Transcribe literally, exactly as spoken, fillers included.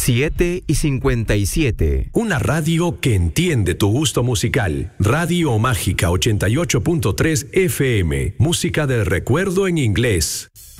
siete y cincuenta y siete. Una radio que entiende tu gusto musical. Radio Mágica ochenta y ocho punto tres F M. Música del recuerdo en inglés.